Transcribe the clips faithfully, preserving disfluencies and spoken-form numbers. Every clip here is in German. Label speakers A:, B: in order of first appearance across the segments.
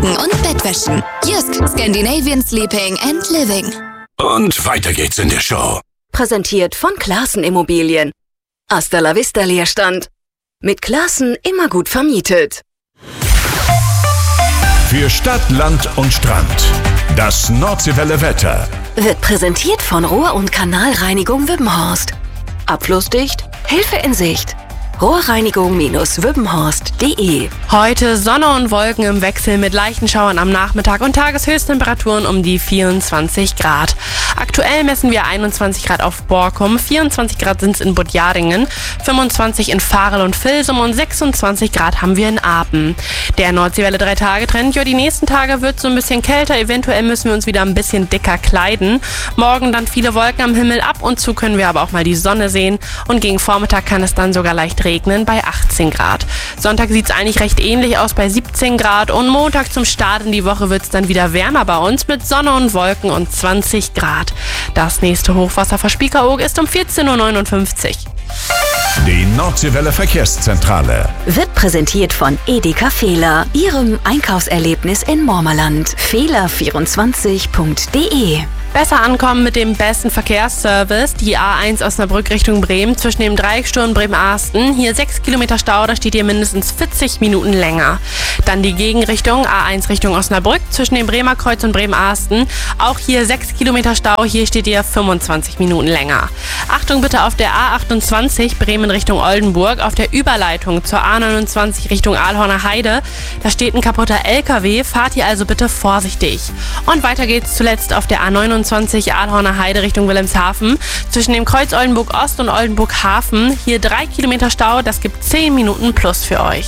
A: Decken und Bettwäschen. Jysk, Scandinavian Sleeping and Living.
B: Und weiter geht's in der Show.
C: Präsentiert von Classen Immobilien. Hasta la vista Leerstand. Mit Classen immer gut vermietet.
B: Für Stadt, Land und Strand. Das Nordseewelle Wetter.
C: Wird präsentiert von Rohr- und Kanalreinigung Wippenhorst. Abflussdicht, Hilfe in Sicht. Rohrreinigung Wippenhorst punkt de.
D: Heute Sonne und Wolken im Wechsel mit leichten Schauern am Nachmittag und Tageshöchsttemperaturen um die vierundzwanzig Grad. Aktuell messen wir einundzwanzig Grad auf Borkum, vierundzwanzig Grad sind es in Budjadingen, fünfundzwanzig in Varel und Vilsum und sechsundzwanzig Grad haben wir in Apen. Der Nordseewelle drei Tage Trend, ja, die nächsten Tage wird so ein bisschen kälter, eventuell müssen wir uns wieder ein bisschen dicker kleiden. Morgen dann viele Wolken am Himmel, ab und zu können wir aber auch mal die Sonne sehen und gegen Vormittag kann es dann sogar leicht regnen bei achtzehn Grad. Sonntag sieht es eigentlich recht ähnlich aus bei siebzehn Grad und Montag zum Start in die Woche wird es dann wieder wärmer bei uns mit Sonne und Wolken und zwanzig Grad. Das nächste Hochwasser vor Spiekeroog ist um vierzehn Uhr neunundfünfzig.
B: Die Nordseewelle Verkehrszentrale
C: Wird präsentiert von Edeka Fehler, Ihrem Einkaufserlebnis in Mormerland. Fehler vierundzwanzig punkt de.
D: Besser ankommen mit dem besten Verkehrsservice. Die A eins Osnabrück Richtung Bremen zwischen dem Dreiecksturm Bremen-Arsten. Hier sechs Kilometer Stau, da steht ihr mindestens vierzig Minuten länger. Dann die Gegenrichtung A eins Richtung Osnabrück zwischen dem Bremer Kreuz und Bremen-Arsten. Auch hier sechs Kilometer Stau, hier steht ihr fünfundzwanzig Minuten länger. Achtung bitte auf der A achtundzwanzig Bremen Richtung Oldenburg. Auf der Überleitung zur A neunundzwanzig Richtung Aalhorner Heide. Da steht ein kaputter L K W, fahrt ihr also bitte vorsichtig. Und weiter geht's zuletzt auf der A neunundzwanzig Aalhorner Heide Richtung Wilhelmshaven. Zwischen dem Kreuz Oldenburg Ost und Oldenburg Hafen. Hier drei Kilometer Stau, das gibt zehn Minuten plus für euch.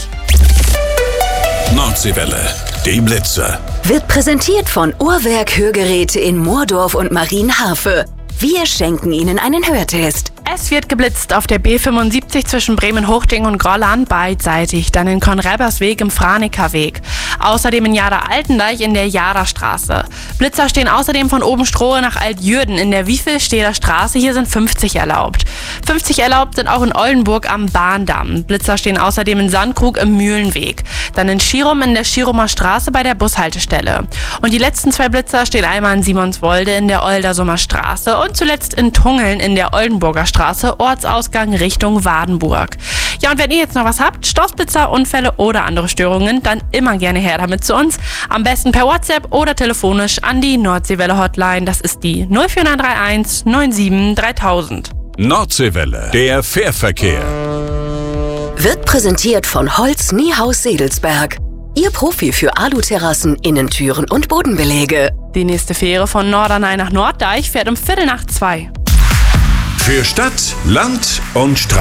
B: Nordseewelle, die Blitzer.
C: Wird präsentiert von Uhrwerk Hörgeräte in Moordorf und Marienhafe. Wir schenken Ihnen einen Hörtest.
D: Es wird geblitzt auf der B fünfundsiebzig zwischen Bremen-Hochding und Grolland beidseitig, dann in Konrebersweg im Franekerweg. Außerdem in Jada-Altendeich in der Jada-Straße. Blitzer stehen außerdem von Obenstrohe nach Altjürden in der Wiefelsteder Straße. Hier sind fünfzig erlaubt. fünfzig erlaubt sind auch in Oldenburg am Bahndamm. Blitzer stehen außerdem in Sandkrug im Mühlenweg. Dann in Schirum in der Schirumer Straße bei der Bushaltestelle. Und die letzten zwei Blitzer stehen einmal in Simonswolde in der Oldersumer Straße und zuletzt in Tungeln in der Oldenburger Straße, Ortsausgang Richtung Wadenburg. Ja, und wenn ihr jetzt noch was habt, Stoßblitzer, Unfälle oder andere Störungen, dann immer gerne her damit zu uns. Am besten per WhatsApp oder telefonisch an die Nordseewelle Hotline. Das ist die null vier neun drei eins neun sieben dreitausend.
B: Nordseewelle, der Fährverkehr.
C: Wird präsentiert von Holz Niehaus Sedelsberg. Ihr Profi für Aluterrassen, Innentüren und Bodenbeläge.
D: Die nächste Fähre von Norderney nach Norddeich fährt um Viertel nach zwei.
B: Für Stadt, Land und Strand.